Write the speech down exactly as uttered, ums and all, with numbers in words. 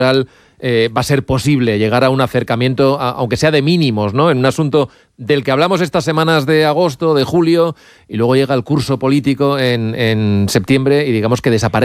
eh, va a ser posible llegar a un acercamiento, a, aunque sea de mínimos, ¿no? En un asunto del que hablamos estas semanas de agosto, de julio, y luego llega el curso político en, en septiembre y digamos que desaparece.